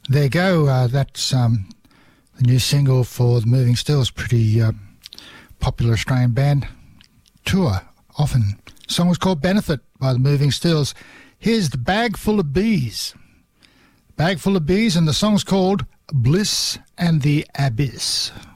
There you go. That's the new single for the Moving Stills. Pretty popular Australian band. Tour, often. The song was called Benefit by the Moving Stills. Here's the Bag Full of Bees. Bag Full of Bees, and the song's called Bliss and the Abyss.